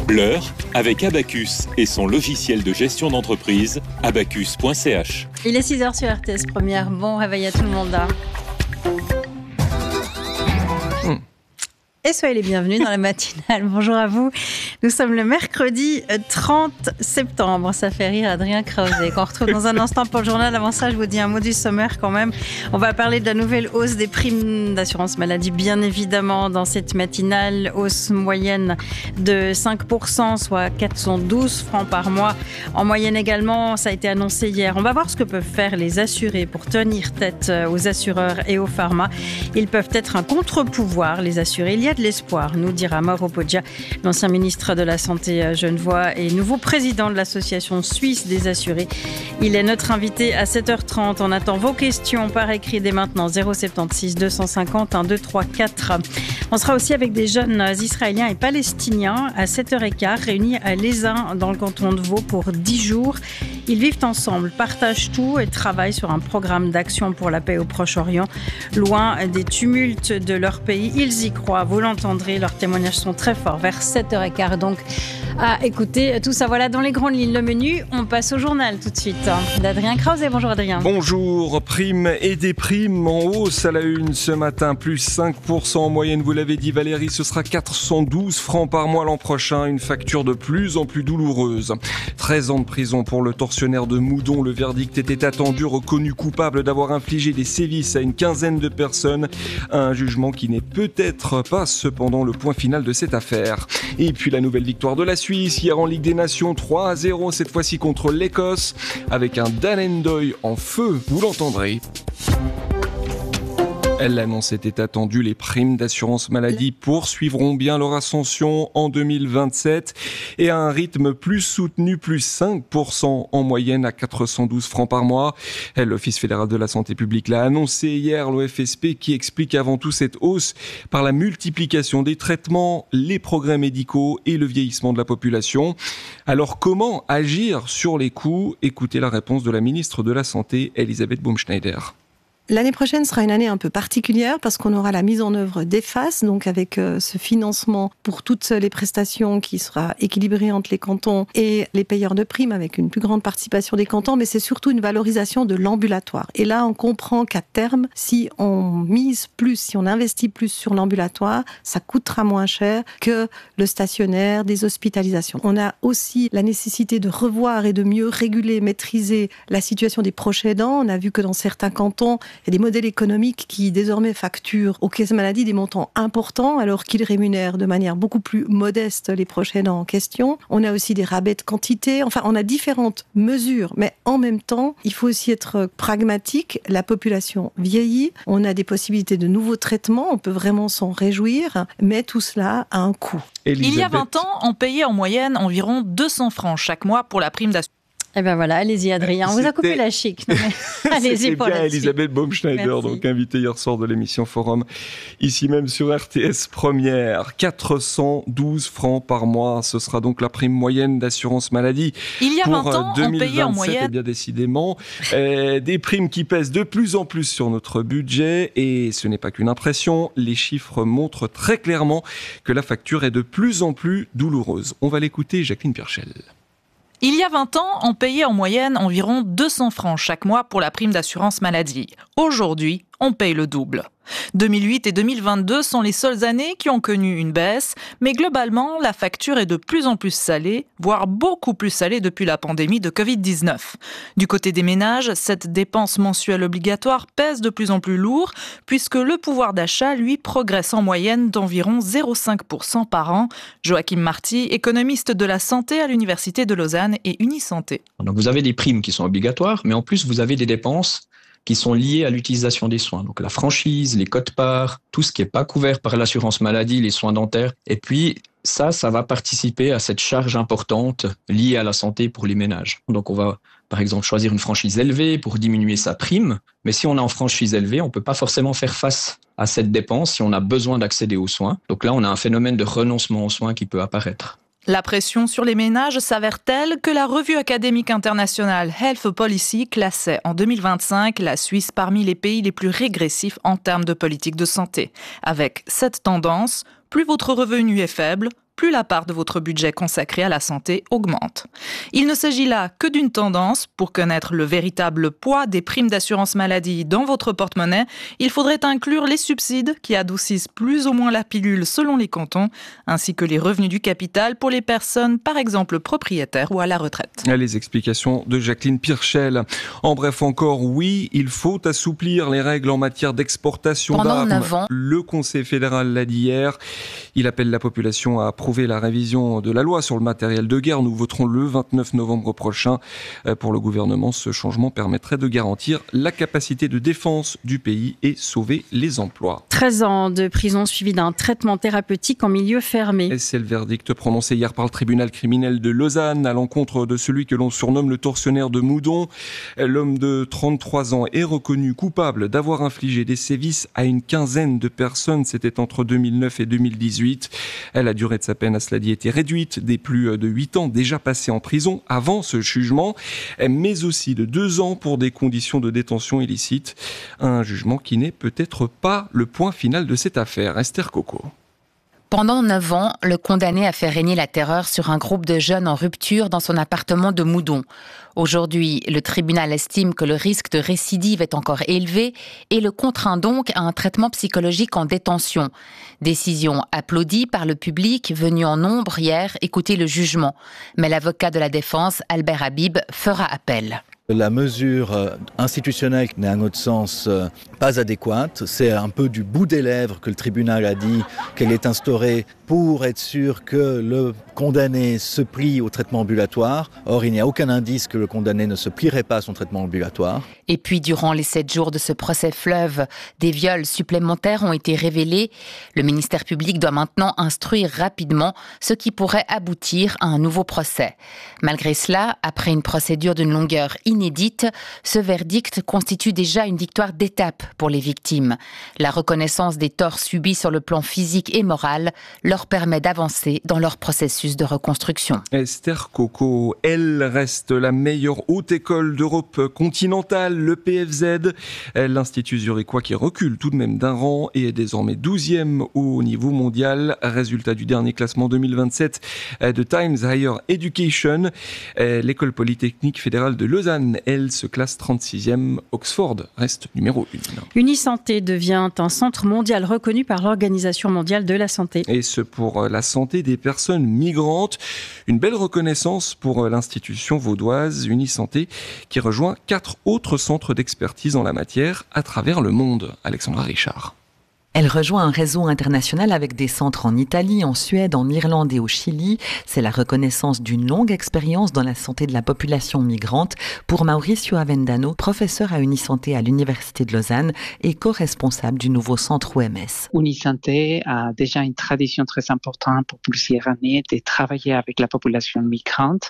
L'heure avec Abacus et son logiciel de gestion d'entreprise, abacus.ch. Il est 6h sur RTS Première. Bon réveil à tout le monde là. Et soyez les bienvenus dans la matinale. Bonjour à vous. Nous sommes le mercredi 30 septembre. Ça fait rire Adrien Krause qu'on retrouve dans un instant pour le journal. Avant ça, je vous dis un mot du sommaire quand même. On va parler de la nouvelle hausse des primes d'assurance maladie, bien évidemment, dans cette matinale. Hausse moyenne de 5%, soit 412 francs par mois. En moyenne également, ça a été annoncé hier. On va voir ce que peuvent faire les assurés pour tenir tête aux assureurs et aux pharma. Ils peuvent être un contre-pouvoir, les assurés. Il y a de l'espoir, nous dira Mauro Poggia, l'ancien ministre de la Santé genevois et nouveau président de l'association suisse des assurés. Il est notre invité à 7h30. On attend vos questions par écrit dès maintenant. 076 250 1234. On sera aussi avec des jeunes israéliens et palestiniens à 7h15 réunis à Lézin dans le canton de Vaud pour 10 jours. Ils vivent ensemble, partagent tout et travaillent sur un programme d'action pour la paix au Proche-Orient. Loin des tumultes de leur pays, ils y croient. Vous l'entendrez, leurs témoignages sont très forts. Vers 7h15 donc à écouter tout ça. Voilà dans les grandes lignes le menu. On passe au journal tout de suite d'Adrien Krause. Bonjour Adrien. Bonjour. Primes et des primes en hausse à la une ce matin. Plus 5% en moyenne, vous l'avez dit Valérie, ce sera 412 francs par mois l'an prochain. Une facture de plus en plus douloureuse. 13 ans de prison pour le tortionnaire de Moudon. Le verdict était attendu, reconnu coupable d'avoir infligé des sévices à une quinzaine de personnes. Un jugement qui n'est peut-être pas cependant le point final de cette affaire. Et puis la nouvelle victoire de la Suisse hier en Ligue des Nations, 3-0 cette fois-ci contre l'Écosse, avec un Dan Endoy en feu, vous l'entendrez. L'annonce était attendue, les primes d'assurance maladie poursuivront bien leur ascension en 2027 et à un rythme plus soutenu, plus 5% en moyenne à 412 francs par mois. L'Office fédéral de la santé publique l'a annoncé hier, l'OFSP, qui explique avant tout cette hausse par la multiplication des traitements, les progrès médicaux et le vieillissement de la population. Alors comment agir sur les coûts ? Écoutez la réponse de la ministre de la Santé, Elisabeth Baumschneider. L'année prochaine sera une année un peu particulière parce qu'on aura la mise en œuvre d'EFAS, donc avec ce financement pour toutes les prestations qui sera équilibré entre les cantons et les payeurs de primes avec une plus grande participation des cantons, mais c'est surtout une valorisation de l'ambulatoire. Et là, on comprend qu'à terme, si on mise plus, si on investit plus sur l'ambulatoire, ça coûtera moins cher que le stationnaire, des hospitalisations. On a aussi la nécessité de revoir et de mieux réguler, maîtriser la situation des proches aidants. On a vu que dans certains cantons, il y a des modèles économiques qui désormais facturent aux caisses maladie des montants importants alors qu'ils rémunèrent de manière beaucoup plus modeste les proches aidants en question. On a aussi des rabais de quantité. Enfin, on a différentes mesures, mais en même temps, il faut aussi être pragmatique. La population vieillit, on a des possibilités de nouveaux traitements, on peut vraiment s'en réjouir, mais tout cela a un coût. Il y a 20 ans, on payait en moyenne environ 200 francs chaque mois pour la prime d'assurance. Eh bien voilà, allez-y Adrien, on vous a coupé la chic. Allez-y pour la suite. Elisabeth Baumschneider, donc invitée hier soir de l'émission Forum, ici même sur RTS Première. 412 francs par mois, ce sera donc la prime moyenne d'assurance maladie. Il y a 20 pour ans, 2027, on payait en moyenne. Eh bien décidément, des primes qui pèsent de plus en plus sur notre budget. Et ce n'est pas qu'une impression, les chiffres montrent très clairement que la facture est de plus en plus douloureuse. On va l'écouter, Jacqueline Pierchel. Il y a 20 ans, on payait en moyenne environ 200 francs chaque mois pour la prime d'assurance maladie. Aujourd'hui, on paye le double. 2008 et 2022 sont les seules années qui ont connu une baisse, mais globalement, la facture est de plus en plus salée, voire beaucoup plus salée depuis la pandémie de Covid-19. Du côté des ménages, cette dépense mensuelle obligatoire pèse de plus en plus lourd, puisque le pouvoir d'achat, lui, progresse en moyenne d'environ 0,5% par an. Joachim Marty, économiste de la santé à l'Université de Lausanne et Unisanté. Donc vous avez des primes qui sont obligatoires, mais en plus vous avez des dépenses qui sont liées à l'utilisation des soins. Donc la franchise, les quotes-parts, tout ce qui n'est pas couvert par l'assurance maladie, les soins dentaires. Et puis ça va participer à cette charge importante liée à la santé pour les ménages. Donc on va par exemple choisir une franchise élevée pour diminuer sa prime. Mais si on est en franchise élevée, on ne peut pas forcément faire face à cette dépense si on a besoin d'accéder aux soins. Donc là, on a un phénomène de renoncement aux soins qui peut apparaître. La pression sur les ménages s'avère telle que la revue académique internationale Health Policy classait en 2025 la Suisse parmi les pays les plus régressifs en termes de politique de santé. Avec cette tendance, plus votre revenu est faible, plus la part de votre budget consacré à la santé augmente. Il ne s'agit là que d'une tendance. Pour connaître le véritable poids des primes d'assurance maladie dans votre porte-monnaie, il faudrait inclure les subsides qui adoucissent plus ou moins la pilule selon les cantons, ainsi que les revenus du capital pour les personnes, par exemple propriétaires ou à la retraite. Les explications de Jacqueline Pirchel. En bref encore, oui, il faut assouplir les règles en matière d'exportation d'armes. Le Conseil fédéral l'a dit hier. Il appelle la population à approuver la révision de la loi sur le matériel de guerre. Nous voterons le 29 novembre prochain. Pour le gouvernement, ce changement permettrait de garantir la capacité de défense du pays et sauver les emplois. 13 ans de prison suivi d'un traitement thérapeutique en milieu fermé. Et c'est le verdict prononcé hier par le tribunal criminel de Lausanne à l'encontre de celui que l'on surnomme le tortionnaire de Moudon. L'homme de 33 ans est reconnu coupable d'avoir infligé des sévices à une quinzaine de personnes. C'était entre 2009 et 2018. La durée de sa peine, à cela dit, était réduite des plus de 8 ans déjà passés en prison avant ce jugement, mais aussi de 2 ans pour des conditions de détention illicites. Un jugement qui n'est peut-être pas le point final de cette affaire. Esther Coco. Pendant 9 ans, le condamné a fait régner la terreur sur un groupe de jeunes en rupture dans son appartement de Moudon. Aujourd'hui, le tribunal estime que le risque de récidive est encore élevé et le contraint donc à un traitement psychologique en détention. Décision applaudie par le public venu en nombre hier écouter le jugement. Mais l'avocat de la défense, Albert Habib, fera appel. La mesure institutionnelle n'est à notre sens pas adéquate. C'est un peu du bout des lèvres que le tribunal a dit qu'elle est instaurée pour être sûr que le condamné se plie au traitement ambulatoire. Or, il n'y a aucun indice que le condamné ne se plierait pas à son traitement ambulatoire. Et puis, durant les 7 jours de ce procès fleuve, des viols supplémentaires ont été révélés. Le ministère public doit maintenant instruire rapidement, ce qui pourrait aboutir à un nouveau procès. Malgré cela, après une procédure d'une longueur inédite, ce verdict constitue déjà une victoire d'étape pour les victimes. La reconnaissance des torts subis sur le plan physique et moral leur permet d'avancer dans leur processus de reconstruction. Esther Coco, elle reste la meilleure haute école d'Europe continentale, le PFZ. L'Institut zurichois qui recule tout de même d'un rang et est désormais 12e au niveau mondial. Résultat du dernier classement 2027 de Times Higher Education. L'école polytechnique fédérale de Lausanne, elle, se classe 36e. Oxford reste numéro 1. Unisanté devient un centre mondial reconnu par l'Organisation mondiale de la santé. Et ce pour la santé des personnes migrantes. Une belle reconnaissance pour l'institution vaudoise Unisanté qui rejoint 4 autres centres d'expertise en la matière à travers le monde. Alexandra Richard. Elle rejoint un réseau international avec des centres en Italie, en Suède, en Irlande et au Chili. C'est la reconnaissance d'une longue expérience dans la santé de la population migrante pour Mauricio Avendano, professeur à Unisanté à l'Université de Lausanne et co-responsable du nouveau centre OMS. Unisanté a déjà une tradition très importante pour plusieurs années de travailler avec la population migrante,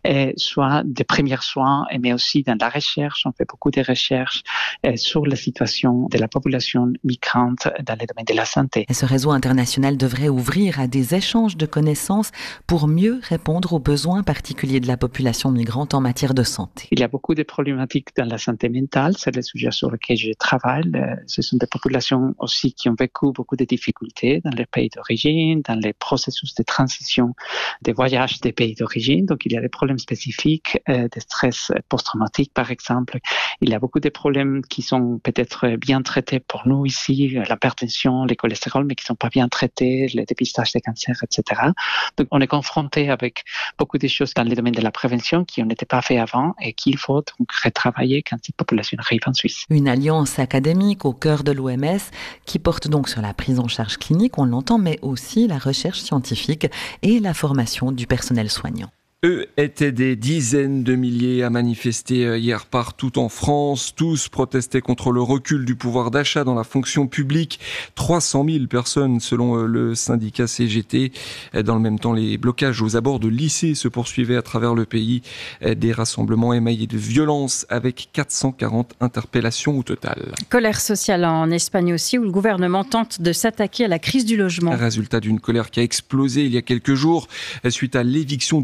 soit des premiers soins, mais aussi dans la recherche. On fait beaucoup de recherches sur la situation de la population migrante dans les domaines de la santé. Et ce réseau international devrait ouvrir à des échanges de connaissances pour mieux répondre aux besoins particuliers de la population migrante en matière de santé. Il y a beaucoup de problématiques dans la santé mentale, c'est le sujet sur lequel je travaille. Ce sont des populations aussi qui ont vécu beaucoup de difficultés dans les pays d'origine, dans les processus de transition des voyages des pays d'origine. Donc il y a des problèmes spécifiques, des stress post-traumatiques par exemple. Il y a beaucoup de problèmes qui sont peut-être bien traités pour nous ici, l'hypertension, les cholestérol, mais qui ne sont pas bien traités, le dépistage des cancers, etc. Donc, on est confronté avec beaucoup de choses dans le domaine de la prévention qui n'étaient pas fait avant et qu'il faut donc retravailler quand cette population arrive en Suisse. Une alliance académique au cœur de l'OMS qui porte donc sur la prise en charge clinique, on l'entend, mais aussi la recherche scientifique et la formation du personnel soignant. Eux étaient des dizaines de milliers à manifester hier partout en France. Tous protestaient contre le recul du pouvoir d'achat dans la fonction publique. 300 000 personnes selon le syndicat CGT. Dans le même temps, les blocages aux abords de lycées se poursuivaient à travers le pays. Des rassemblements émaillés de violence avec 440 interpellations au total. Colère sociale en Espagne aussi où le gouvernement tente de s'attaquer à la crise du logement. Résultat d'une colère qui a explosé il y a quelques jours suite à l'éviction d'une madriguera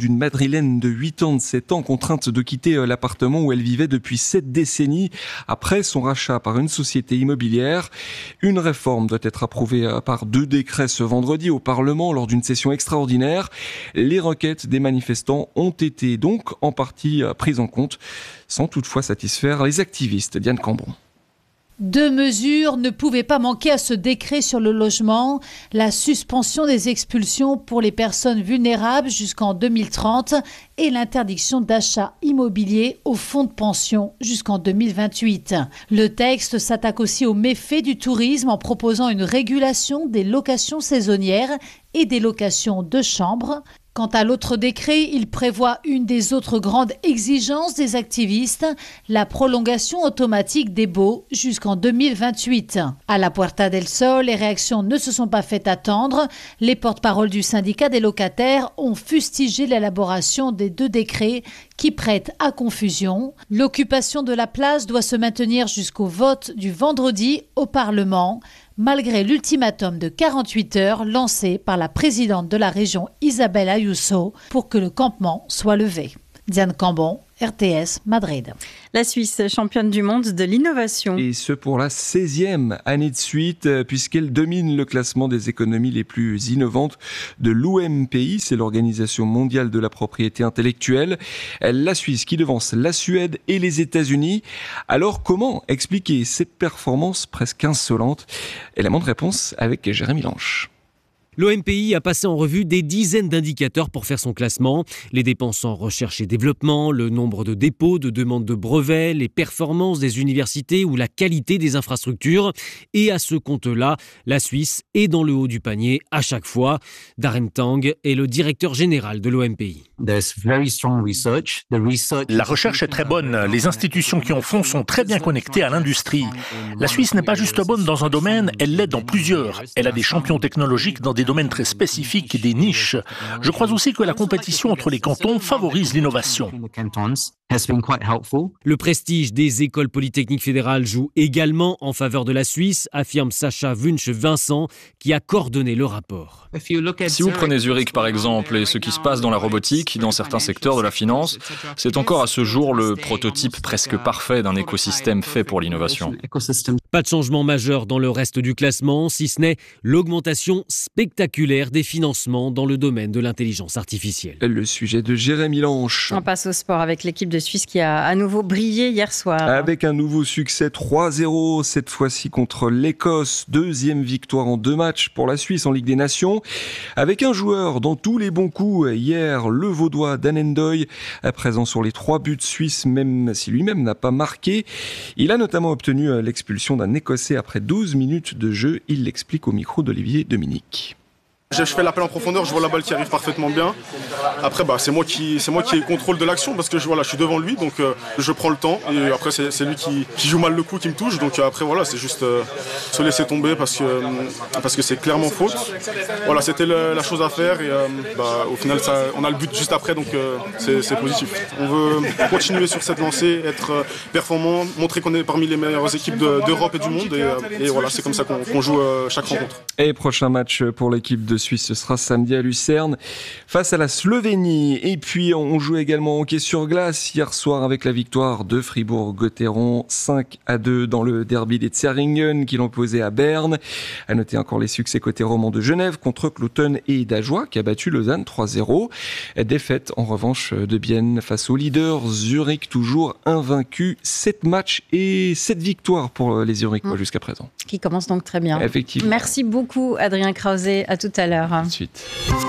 madrilène de 87 ans, contrainte de quitter l'appartement où elle vivait depuis 7 décennies après son rachat par une société immobilière. Une réforme doit être approuvée par 2 décrets ce vendredi au Parlement lors d'une session extraordinaire. Les requêtes des manifestants ont été donc en partie prises en compte, sans toutefois satisfaire les activistes. Diane Cambon. 2 mesures ne pouvaient pas manquer à ce décret sur le logement, la suspension des expulsions pour les personnes vulnérables jusqu'en 2030 et l'interdiction d'achat immobilier aux fonds de pension jusqu'en 2028. Le texte s'attaque aussi aux méfaits du tourisme en proposant une régulation des locations saisonnières et des locations de chambres. Quant à l'autre décret, il prévoit une des autres grandes exigences des activistes, la prolongation automatique des baux jusqu'en 2028. À la Puerta del Sol, les réactions ne se sont pas fait attendre. Les porte-paroles du syndicat des locataires ont fustigé l'élaboration des 2 décrets qui prêtent à confusion. L'occupation de la place doit se maintenir jusqu'au vote du vendredi au Parlement, malgré l'ultimatum de 48 heures lancé par la présidente de la région Isabel Ayuso pour que le campement soit levé. Diane Cambon, RTS, Madrid. La Suisse, championne du monde de l'innovation. Et ce pour la 16e année de suite, puisqu'elle domine le classement des économies les plus innovantes de l'OMPI, c'est l'Organisation mondiale de la propriété intellectuelle. La Suisse qui devance la Suède et les États-Unis. Alors comment expliquer cette performance presque insolente? Élément de réponse avec Jérémy Lanche. L'OMPI a passé en revue des dizaines d'indicateurs pour faire son classement. Les dépenses en recherche et développement, le nombre de dépôts, de demandes de brevets, les performances des universités ou la qualité des infrastructures. Et à ce compte-là, la Suisse est dans le haut du panier à chaque fois. Darren Tang est le directeur général de l'OMPI. La recherche est très bonne. Les institutions qui en font sont très bien connectées à l'industrie. La Suisse n'est pas juste bonne dans un domaine, elle l'est dans plusieurs. Elle a des champions technologiques dans des domaines très spécifiques et des niches. Je crois aussi que la compétition entre les cantons favorise l'innovation. Le prestige des écoles polytechniques fédérales joue également en faveur de la Suisse, affirme Sacha Wunsch-Vincent, qui a coordonné le rapport. Si vous prenez Zurich par exemple et ce qui se passe dans la robotique, dans certains secteurs de la finance, c'est encore à ce jour le prototype presque parfait d'un écosystème fait pour l'innovation. Pas de changement majeur dans le reste du classement, si ce n'est l'augmentation spectaculaire des financements dans le domaine de l'intelligence artificielle. Le sujet de Jérémy Lanche. On passe au sport avec l'équipe de Suisse qui a à nouveau brillé hier soir. Avec un nouveau succès 3-0, cette fois-ci contre l'Écosse. 2e victoire en 2 matchs pour la Suisse en Ligue des Nations. Avec un joueur dans tous les bons coups hier, le Vaudois Dan Endoy, présent sur les 3 buts suisses, même si lui-même n'a pas marqué. Il a notamment obtenu l'expulsion d'un Écossais après 12 minutes de jeu. Il l'explique au micro d'Olivier Dominique. Je fais l'appel en profondeur, je vois la balle qui arrive parfaitement bien. Après, c'est moi qui ai le contrôle de l'action parce que je suis devant lui, donc je prends le temps. Et après, c'est lui qui joue mal le coup, qui me touche. Donc après, c'est juste se laisser tomber parce que c'est clairement faute. Voilà, c'était la chose à faire et au final, on a le but juste après, donc c'est positif. On veut continuer sur cette lancée, être performant, montrer qu'on est parmi les meilleures équipes d'Europe et du monde. Et voilà, c'est comme ça qu'on joue chaque rencontre. Et prochain match pour l'équipe de Suisse, ce sera samedi à Lucerne face à la Slovénie. Et puis on joue également au hockey sur glace hier soir avec la victoire de Fribourg-Gotteron 5-2 dans le derby des Zähringen qui l'ont posé à Berne. À noter encore les succès côté roman de Genève contre Cloton et d'Ajoie qui a battu Lausanne 3-0. Défaite en revanche de Bienne face au leader Zurich, toujours invaincu. 7 matchs et 7 victoires pour les Zurichois jusqu'à présent. Qui commence donc très bien. Effectivement. Merci beaucoup Adrien Krause, à tout à l'heure. Ensuite.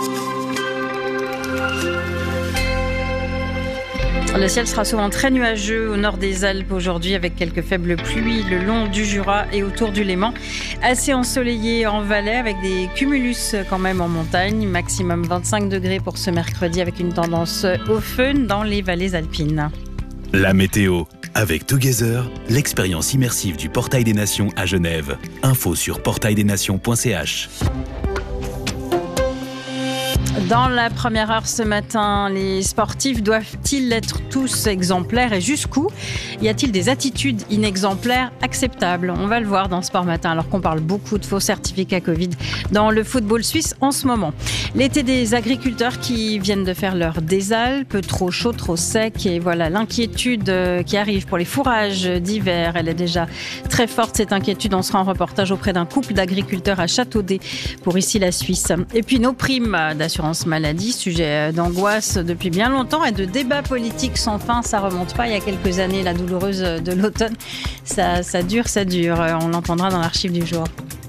Le ciel sera souvent très nuageux au nord des Alpes aujourd'hui avec quelques faibles pluies le long du Jura et autour du Léman. Assez ensoleillé en Valais avec des cumulus quand même en montagne. Maximum 25 degrés pour ce mercredi avec une tendance au fun dans les vallées alpines. La météo avec Together, l'expérience immersive du Portail des Nations à Genève. Info sur portaildesnations.ch. Dans la première heure ce matin, les sportifs doivent-ils être tous exemplaires et jusqu'où ? Y a-t-il des attitudes inexemplaires acceptables ? On va le voir dans Sport Matin, alors qu'on parle beaucoup de faux certificats Covid dans le football suisse en ce moment. L'été des agriculteurs qui viennent de faire leur désalpe, peu trop chaud, trop sec, et voilà l'inquiétude qui arrive pour les fourrages d'hiver. Elle est déjà très forte, cette inquiétude. On sera en reportage auprès d'un couple d'agriculteurs à Châteaudet pour ici la Suisse. Et puis nos primes d'assurance maladie, sujet d'angoisse depuis bien longtemps et de débats politiques sans fin. Ça remonte pas il y a quelques années, la douloureuse de l'automne. Ça dure. On l'entendra dans l'archive du jour.